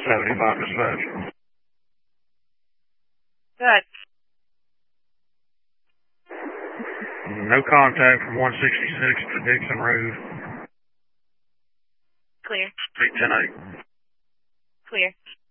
75 dispatch. Good. No contact from 166 to Dixon Road. Clear. Street 10-8. Clear.